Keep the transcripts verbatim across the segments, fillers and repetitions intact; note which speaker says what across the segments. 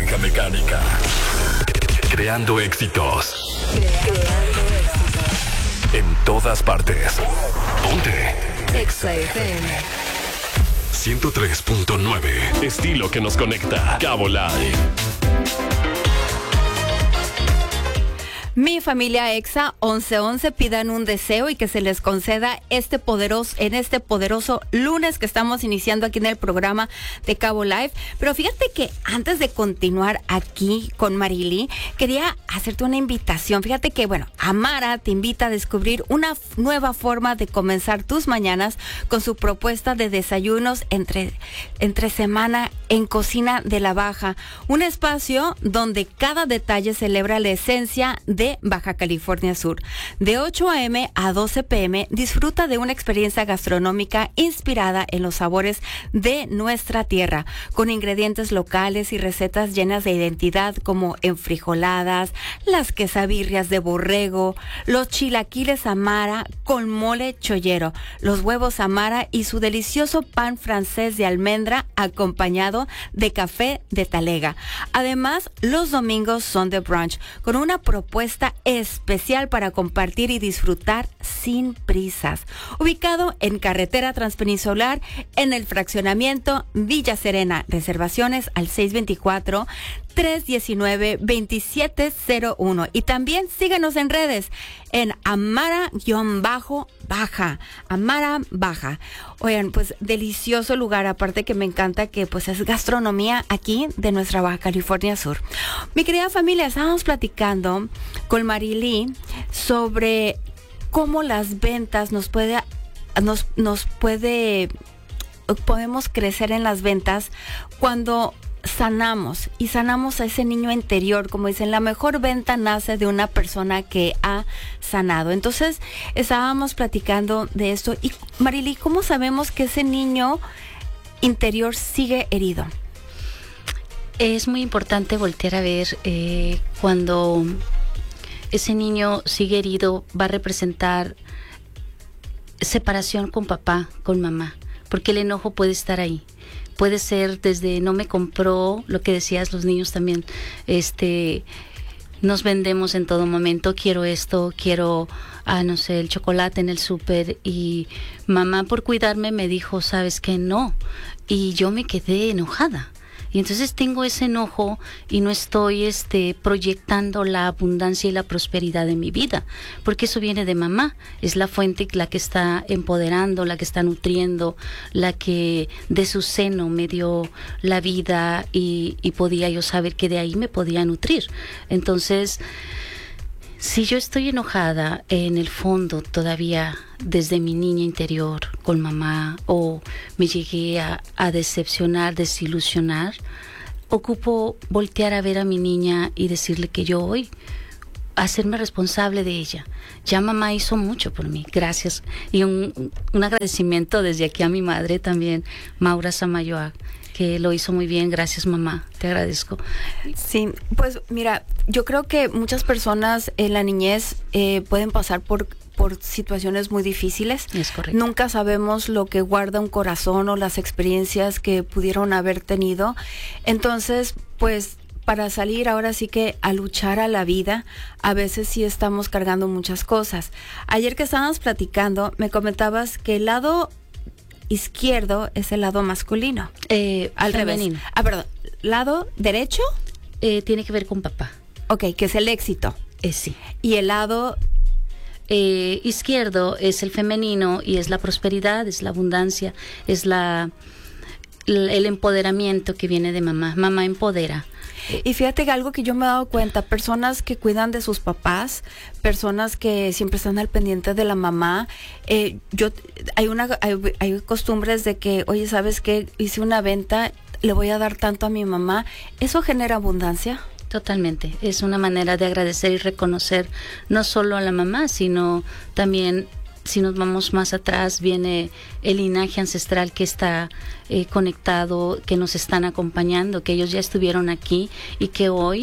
Speaker 1: naranja mecánica. Creando éxitos.
Speaker 2: Creando éxitos.
Speaker 1: En todas partes. Ponte.
Speaker 2: Exa F M.
Speaker 1: ciento tres punto nueve. Estilo que nos conecta. Cabo Live.
Speaker 3: Mi familia Exa once once, pidan un deseo y que se les conceda este poderoso, en este poderoso lunes que estamos iniciando aquí en el programa de Cabo Live. Pero fíjate que antes de continuar aquí con Marily, quería hacerte una invitación. Fíjate que, bueno, Amara te invita a descubrir una f- nueva forma de comenzar tus mañanas con su propuesta de desayunos entre, entre semana en Cocina de la Baja. Un espacio donde cada detalle celebra la esencia de Baja California Sur. De ocho a eme a doce pe eme, disfruta de una experiencia gastronómica inspirada en los sabores de nuestra tierra, con ingredientes locales y recetas llenas de identidad como enfrijoladas, las quesabirrias de borrego, los chilaquiles Amara con mole chollero, los huevos Amara y su delicioso pan francés de almendra acompañado de café de talega. Además, los domingos son de brunch, con una propuesta especial para compartir y disfrutar sin prisas. Ubicado en carretera transpeninsular en el fraccionamiento Villa Serena. Reservaciones al seis dos cuatro, tres uno nueve, dos siete cero uno. Y también síguenos en redes en Amara-Baja. Amara Baja. Oigan, pues delicioso lugar, aparte que me encanta que pues es gastronomía aquí de nuestra Baja California Sur. Mi querida familia, estábamos platicando con Marily sobre cómo las ventas nos puede nos nos puede podemos crecer en las ventas cuando sanamos y sanamos a ese niño interior. Como dicen, la mejor venta nace de una persona que ha sanado. Entonces estábamos platicando de esto. Y Marily, ¿cómo sabemos que ese niño interior sigue herido?
Speaker 4: Es muy importante voltear a ver eh, cuando ese niño sigue herido, va a representar separación con papá, con mamá, porque el enojo puede estar ahí. Puede ser desde no me compró, lo que decías, los niños también, este, nos vendemos en todo momento, quiero esto, quiero, ah, no sé, el chocolate en el súper, y mamá por cuidarme me dijo, ¿sabes qué? No, y yo me quedé enojada. Y entonces tengo ese enojo y no estoy este, proyectando la abundancia y la prosperidad de mi vida, porque eso viene de mamá, es la fuente la que está empoderando, la que está nutriendo, la que de su seno me dio la vida y, y podía yo saber que de ahí me podía nutrir. Entonces, si yo estoy enojada en el fondo todavía desde mi niña interior con mamá, o me llegué a, a decepcionar, desilusionar, ocupo voltear a ver a mi niña y decirle que yo hoy hacerme responsable de ella. Ya mamá hizo mucho por mí, gracias. Y un, un agradecimiento desde aquí a mi madre también, Maura Samayoa, que lo hizo muy bien. Gracias, mamá, te agradezco.
Speaker 3: Sí, pues mira, yo creo que muchas personas en la niñez eh, pueden pasar por por situaciones muy difíciles.
Speaker 4: Es correcto.
Speaker 3: Nunca sabemos lo que guarda un corazón o las experiencias que pudieron haber tenido. Entonces, pues para salir ahora sí que a luchar a la vida, a veces sí estamos cargando muchas cosas. Ayer que estábamos platicando, me comentabas que el lado izquierdo es el lado masculino.
Speaker 4: Eh,
Speaker 3: Al
Speaker 4: femenino.
Speaker 3: revés. Ah, perdón. ¿Lado derecho?
Speaker 4: Eh, tiene que ver con papá.
Speaker 3: Ok, que es el éxito.
Speaker 4: Eh, sí.
Speaker 3: Y el lado
Speaker 4: Eh, izquierdo es el femenino y es la prosperidad, es la abundancia, es la el empoderamiento que viene de mamá. Mamá empodera.
Speaker 3: Y fíjate que algo que yo me he dado cuenta, personas que cuidan de sus papás, personas que siempre están al pendiente de la mamá, eh, yo hay una hay, hay costumbres de que, oye, ¿sabes qué? Hice una venta, le voy a dar tanto a mi mamá. ¿Eso genera abundancia?
Speaker 4: Totalmente, es una manera de agradecer y reconocer no solo a la mamá, sino también, si nos vamos más atrás, viene el linaje ancestral que está eh, conectado, que nos están acompañando, que ellos ya estuvieron aquí y que hoy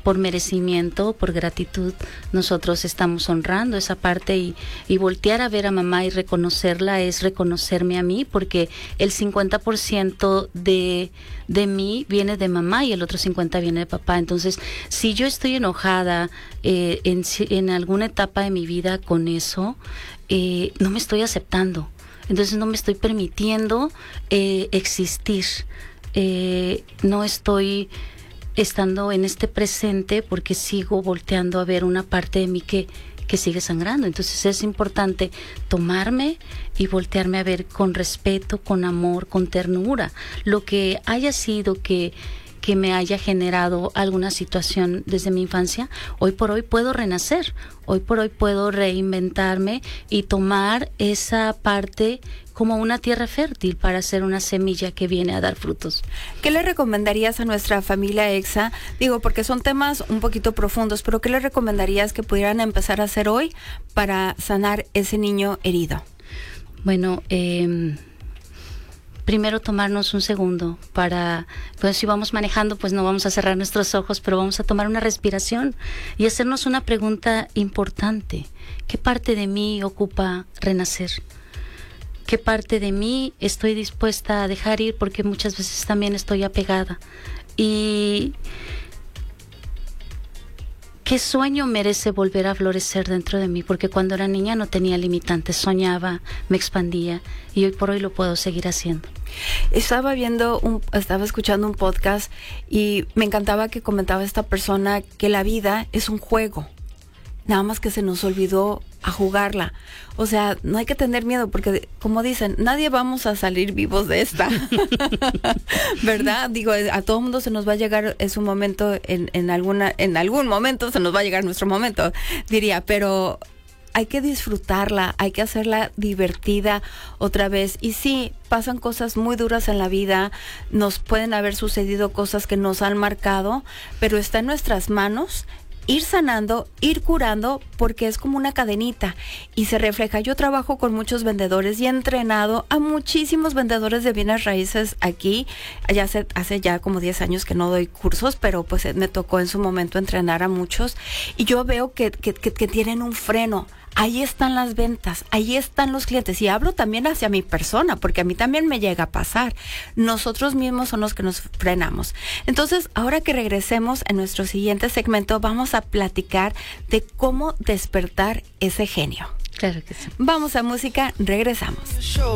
Speaker 4: por merecimiento, por gratitud, nosotros estamos honrando esa parte y, y voltear a ver a mamá y reconocerla es reconocerme a mí, porque el cincuenta por ciento de, de mí viene de mamá y el otro cincuenta por ciento viene de papá. Entonces, si yo estoy enojada eh, en, en alguna etapa de mi vida con eso, eh, no me estoy aceptando. Entonces no me estoy permitiendo eh, existir, eh, no estoy estando en este presente porque sigo volteando a ver una parte de mí que, que sigue sangrando. Entonces es importante tomarme y voltearme a ver con respeto, con amor, con ternura, lo que haya sido que... que me haya generado alguna situación desde mi infancia. Hoy por hoy puedo renacer, hoy por hoy puedo reinventarme y tomar esa parte como una tierra fértil para hacer una semilla que viene a dar frutos.
Speaker 3: ¿Qué le recomendarías a nuestra familia Exa? Digo, porque son temas un poquito profundos, pero ¿qué le recomendarías que pudieran empezar a hacer hoy para sanar ese niño herido?
Speaker 4: Bueno, eh... primero tomarnos un segundo para, pues si vamos manejando, pues no vamos a cerrar nuestros ojos, pero vamos a tomar una respiración y hacernos una pregunta importante. ¿Qué parte de mí ocupa renacer? ¿Qué parte de mí estoy dispuesta a dejar ir? Porque muchas veces también estoy apegada. Y ¿qué sueño merece volver a florecer dentro de mí? Porque cuando era niña no tenía limitantes, soñaba, me expandía y hoy por hoy lo puedo seguir haciendo.
Speaker 3: Estaba viendo, un, estaba escuchando un podcast y me encantaba que comentaba esta persona que la vida es un juego, nada más que se nos olvidó a jugarla. O sea, no hay que tener miedo porque, como dicen, nadie vamos a salir vivos de esta. ¿Verdad? Digo, a todo mundo se nos va a llegar en su momento, en, en, alguna, en algún momento se nos va a llegar nuestro momento, diría, pero hay que disfrutarla, hay que hacerla divertida otra vez. Y sí, pasan cosas muy duras en la vida, nos pueden haber sucedido cosas que nos han marcado, pero está en nuestras manos ir sanando, ir curando, porque es como una cadenita y se refleja. Yo trabajo con muchos vendedores y he entrenado a muchísimos vendedores de bienes raíces aquí. Ya hace, hace ya como diez años que no doy cursos, pero pues me tocó en su momento entrenar a muchos y yo veo que, que, que, que tienen un freno. Ahí están las ventas, ahí están los clientes. Y hablo también hacia mi persona, porque a mí también me llega a pasar. Nosotros mismos son los que nos frenamos. Entonces, ahora que regresemos en nuestro siguiente segmento, vamos a platicar de cómo despertar ese genio.
Speaker 4: Claro que sí.
Speaker 3: Vamos a música, regresamos.